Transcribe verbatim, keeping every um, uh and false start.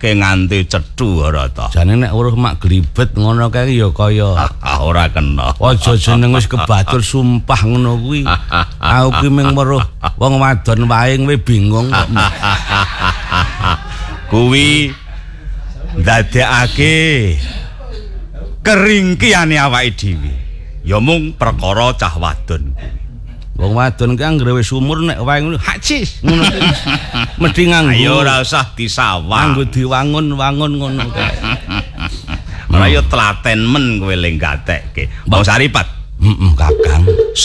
gatekke nganti cethu ora ta. Jane nek weruh mak glibet ngono kae ya kaya ora kena. aja jeneng wis kebatur sumpah ngono kuwi. Aku ki mung weruh wong wadon wae kowe bingung kok. Kuwi ndadekake keringkiane awake dhewe. Ya mung perkara cah wadon kuwi. Wong wadon ki anggere wis umur nek wae ngono hacis ngono. Mesti nganggo. Ayo ora usah disawang. Nganggo diwangun-wangun ngono kae. Ora yo telaten men kowe ling gatekke. Mbok Saripat. Heeh, Kakang.